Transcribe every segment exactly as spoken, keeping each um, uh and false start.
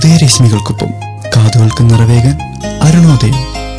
ഉദയരശ്മികൾക്കൊപ്പം കാതുകൾക്ക് നിറവേകാൻ അരുണോദയം.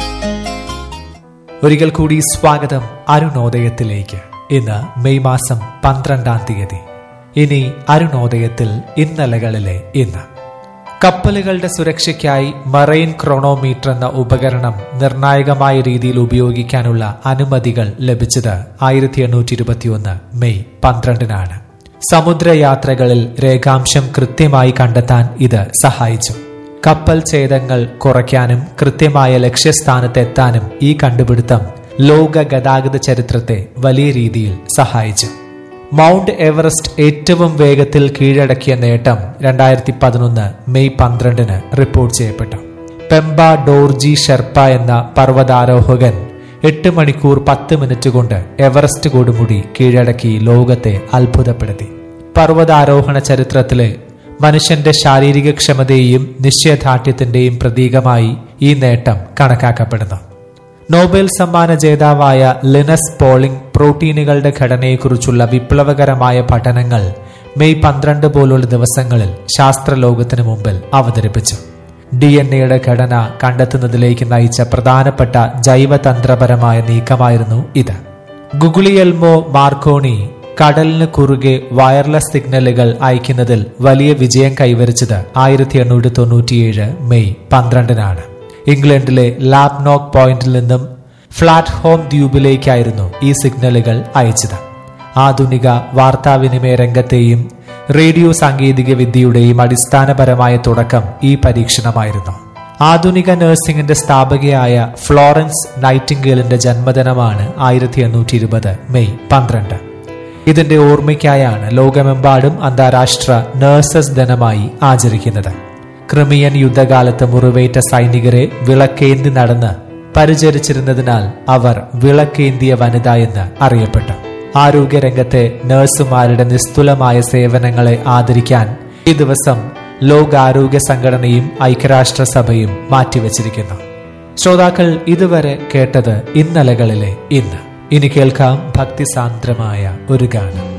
ഒരിക്കൽ കൂടി സ്വാഗതം അരുണോദയത്തിലേക്ക്. ഇന്ന് മെയ് മാസം പന്ത്രണ്ടാം തീയതി. ഇനി അരുണോദയത്തിൽ ഇന്നലകളിലെ ഇന്ന്. കപ്പലുകളുടെ സുരക്ഷയ്ക്കായി മറൈൻ ക്രോണോമീറ്റർ എന്ന ഉപകരണം നിർണായകമായ രീതിയിൽ ഉപയോഗിക്കാനുള്ള അനുമതികൾ ലഭിച്ചത് ആയിരത്തി എണ്ണൂറ്റി ഇരുപത്തി ഒന്ന് മെയ് പന്ത്രണ്ടിനാണ്. സമുദ്രയാത്രകളിൽ രേഖാംശം കൃത്യമായി കണ്ടെത്താൻ ഇത് സഹായിച്ചു. കപ്പൽ ഛേദങ്ങൾ കുറയ്ക്കാനും കൃത്യമായ ലക്ഷ്യസ്ഥാനത്തെത്താനും ഈ കണ്ടുപിടുത്തം ലോക ഗതാഗത ചരിത്രത്തെ വലിയ രീതിയിൽ സഹായിച്ചു. മൗണ്ട് എവറസ്റ്റ് ഏറ്റവും വേഗത്തിൽ കീഴടക്കിയ നേട്ടം രണ്ടായിരത്തി പതിനൊന്ന് മെയ് പന്ത്രണ്ടിന് റിപ്പോർട്ട് ചെയ്യപ്പെട്ടു. പെമ്പ ഡോർജി ഷെർപ്പ എന്ന പർവ്വതാരോഹകൻ എട്ട് മണിക്കൂർ പത്ത് മിനിറ്റ് കൊണ്ട് എവറസ്റ്റ് കൊടുമുടി കീഴടക്കി ലോകത്തെ അത്ഭുതപ്പെടുത്തി. പർവ്വതാരോഹണ ചരിത്രത്തിലെ മനുഷ്യന്റെ ശാരീരിക ക്ഷമതയെയും നിശ്ചയദാർഢ്യത്തിന്റെയും പ്രതീകമായി ഈ നേട്ടം കണക്കാക്കപ്പെടുന്നു. നോബൽ സമ്മാന ജേതാവായ ലിനസ് പോളിംഗ് പ്രോട്ടീനുകളുടെ ഘടനയെക്കുറിച്ചുള്ള വിപ്ലവകരമായ പഠനങ്ങൾ മെയ് പന്ത്രണ്ട് പോലുള്ള ദിവസങ്ങളിൽ ശാസ്ത്രലോകത്തിന് മുമ്പിൽ അവതരിപ്പിച്ചു. ഡി എൻ എയുടെ ഘടന കണ്ടെത്തുന്നതിലേക്ക് നയിച്ച പ്രധാനപ്പെട്ട ജൈവതന്ത്രപരമായ നീക്കമായിരുന്നു ഇത്. ഗുഗ്ലിയെൽമോ മാർക്കോണി കടലിന് കുറുകെ വയർലെസ് സിഗ്നലുകൾ അയക്കുന്നതിൽ വലിയ വിജയം കൈവരിച്ചത് ആയിരത്തി എണ്ണൂറ്റി തൊണ്ണൂറ്റിയേഴ് മെയ് പന്ത്രണ്ടിനാണ്. ഇംഗ്ലണ്ടിലെ ലാബ്നോക്ക് പോയിന്റിൽ നിന്നും ഫ്ലാറ്റ് ഹോം ദ്വീപിലേക്കായിരുന്നു ഈ സിഗ്നലുകൾ അയച്ചത്. ആധുനിക വാർത്താവിനിമയ രംഗത്തെയും റേഡിയോ സാങ്കേതിക വിദ്യയുടെയും അടിസ്ഥാനപരമായ തുടക്കം ഈ പരീക്ഷണമായിരുന്നു. ആധുനിക നഴ്സിംഗിന്റെ സ്ഥാപകയായ ഫ്ലോറൻസ് നൈറ്റിംഗേലിന്റെ ജന്മദിനമാണ് ആയിരത്തി എണ്ണൂറ്റി ഇരുപത് മെയ് പന്ത്രണ്ട്. ഇതിന്റെ ഓർമ്മയ്ക്കായാണ് ലോകമെമ്പാടും അന്താരാഷ്ട്ര നഴ്സസ് ദിനമായി ആചരിക്കുന്നത്. ക്രിമിയൻ യുദ്ധകാലത്ത് മുറിവേറ്റ സൈനികരെ വിളക്കേന്തി നടന്ന് പരിചരിച്ചിരുന്നതിനാൽ അവർ വിളക്കേന്തിയ വനിത എന്ന് അറിയപ്പെട്ടു. ആരോഗ്യരംഗത്തെ നഴ്സുമാരുടെ നിസ്തുലമായ സേവനങ്ങളെ ആദരിക്കാൻ ഈ ദിവസം ലോകാരോഗ്യ സംഘടനയും ഐക്യരാഷ്ട്രസഭയും മാറ്റിവെച്ചിരിക്കുന്നു. ശ്രോതാക്കൾ ഇതുവരെ കേട്ടത് ഇന്നലകളിലെ ഇന്ന്. ഇനി കേൾക്കാം ഭക്തിസാന്ദ്രമായ ഒരു ഗാനം.